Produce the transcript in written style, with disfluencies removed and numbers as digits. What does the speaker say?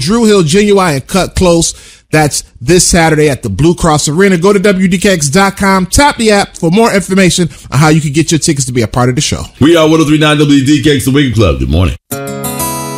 Drew Hill, Genuine, and Cut Close. That's this Saturday at the Blue Cross Arena. Go to WDKX.com, tap the app for more information on how you can get your tickets to be a part of the show. We are 103.9 WDKX, the Wicked Club. Good morning.